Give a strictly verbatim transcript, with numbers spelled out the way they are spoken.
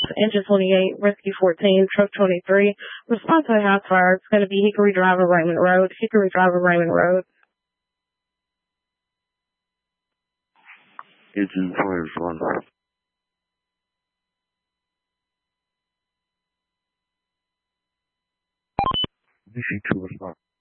engine twenty-eight, rescue fourteen, truck twenty-three. Response to house fire. It's going to be Hickory Drive and Raymond Road. Hickory Drive and Raymond Road. Engine twenty-one. B C two response.